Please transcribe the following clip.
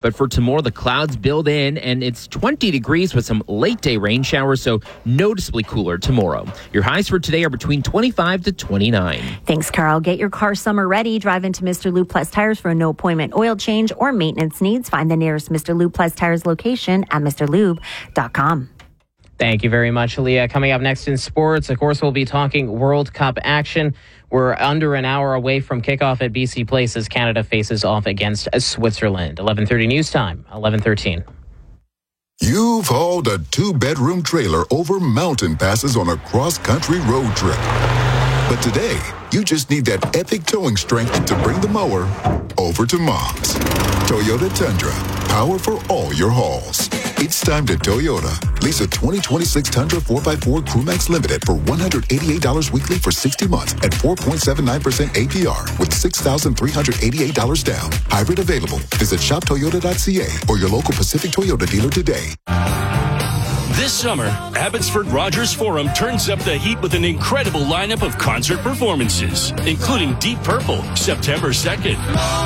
But for tomorrow, the clouds build in, and it's 20 degrees with some late day rain showers, so noticeably cooler tomorrow. Your highs for today are between 25 to 29. Thanks, Carl. Get your car summer ready. Drive into Mr. Lube Plus Tires for a no appointment oil change or maintenance needs. Find the nearest Mr. Lube Plus Tires location at mrlube.com. Thank you very much, Aaliyah. Coming up next in sports, of course, we'll be talking World Cup action. We're under an hour away from kickoff at BC Place as Canada faces off against Switzerland. 11:30 news time, 11:13. You've hauled a 2-bedroom trailer over mountain passes on a cross-country road trip. But today, you just need that epic towing strength to bring the mower over to Mom's. Toyota Tundra, power for all your hauls. It's time to Toyota. Lease a 2026 Tundra 4x4 Crewmax Limited for $188 weekly for 60 months at 4.79% APR with $6,388 down. Hybrid available. Visit shoptoyota.ca or your local Pacific Toyota dealer today. This summer, Abbotsford Rogers Forum turns up the heat with an incredible lineup of concert performances, including Deep Purple, September 2nd.